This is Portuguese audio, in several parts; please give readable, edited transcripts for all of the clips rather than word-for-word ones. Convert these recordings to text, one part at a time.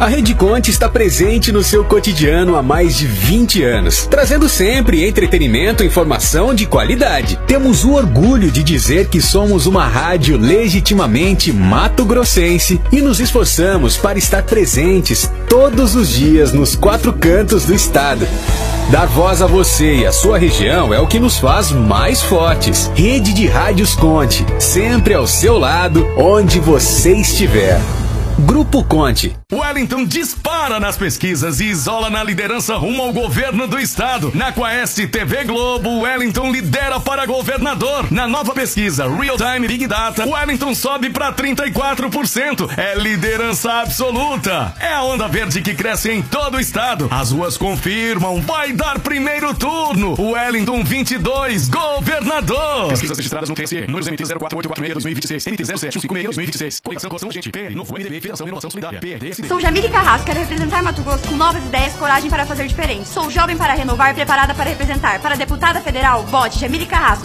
A Rede Conte está presente no seu cotidiano há mais de 20 anos, trazendo sempre entretenimento e informação de qualidade. Temos o orgulho de dizer que somos uma rádio legitimamente mato-grossense e nos esforçamos para estar presentes todos os dias nos 4 cantos do estado. Dar voz a você e a sua região é o que nos faz mais fortes. Rede de Rádios Conte, sempre ao seu lado, onde você estiver. Grupo Conte. Wellington dispara nas pesquisas e isola na liderança rumo ao governo do estado. Na Quaest TV Globo, Wellington lidera para governador. Na nova pesquisa Real Time Big Data, Wellington sobe para 34%. É liderança absoluta. É a onda verde que cresce em todo o estado. As ruas confirmam, vai dar primeiro turno. Wellington 22, governador. Pesquisas registradas no TSE. Números MT 04846-2026, MT 07156-2026. Coligação Coração da Gente, PR, Novo MDB, Federação Inovação Solidária, PRDSD. Sou Jamile Carrasco, quero representar Mato Grosso com novas ideias, coragem para fazer diferente. Sou jovem para renovar, preparada para representar. Para deputada federal, vote Jamile Carrasco,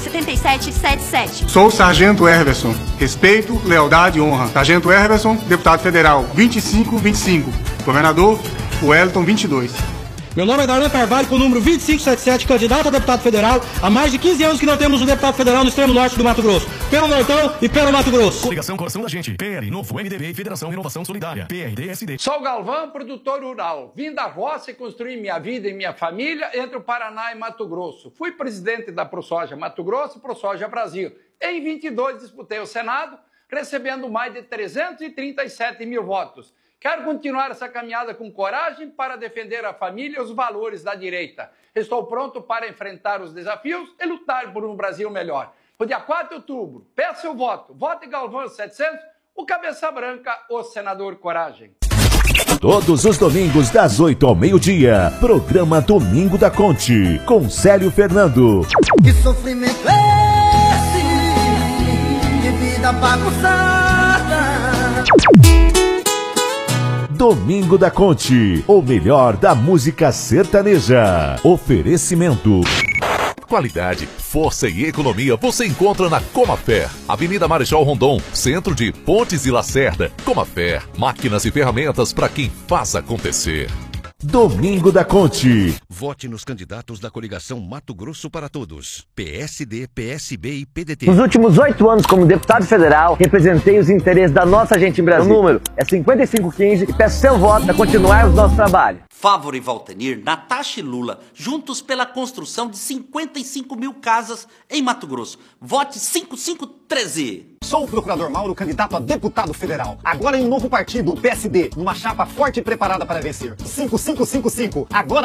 7777. Sou o Sargento Herverson. Respeito, lealdade e honra. Sargento Herverson, deputado federal, 2525. Governador, Wellington, 22. Meu nome é Darlan Carvalho, com o número 2577, candidato a deputado federal. Há mais de 15 anos que não temos um deputado federal no extremo norte do Mato Grosso. Pelo Nortão e pelo Mato Grosso. Coligação Coração da Gente, PR, Novo MDB, Federação Inovação Solidária, PRDSD. Sou Galvão, produtor rural. Vim da roça e construí minha vida e minha família entre o Paraná e Mato Grosso. Fui presidente da ProSoja Mato Grosso e ProSoja Brasil. Em 22 disputei o Senado, recebendo mais de 337 mil votos. Quero continuar essa caminhada com coragem para defender a família e os valores da direita. Estou pronto para enfrentar os desafios e lutar por um Brasil melhor. No dia 4 de outubro, peço seu voto. Vote Galvão 700, o Cabeça Branca, o senador Coragem. Todos os domingos, das 8 ao meio-dia, programa Domingo da Conte, com Célio Fernando. Que sofrimento é esse, de vida bagunçada. Domingo da Conte, o melhor da música sertaneja. Oferecimento. Qualidade, força e economia você encontra na Comafer, Avenida Marechal Rondon, centro de Pontes e Lacerda. Comafer, máquinas e ferramentas para quem faz acontecer. Domingo da Conte. Vote nos candidatos da coligação Mato Grosso para Todos. PSD, PSB e PDT. Nos últimos 8 anos como deputado federal, representei os interesses da nossa gente em Brasília. O número é 5515 e peço seu voto para continuarmos nosso trabalho. Fávoro e Valtenir, Natasha e Lula, juntos pela construção de 55 mil casas em Mato Grosso. Vote 5513. Sou o procurador Mauro, candidato a deputado federal. Agora em um novo partido, o PSD, numa chapa forte e preparada para vencer. 5555. Agora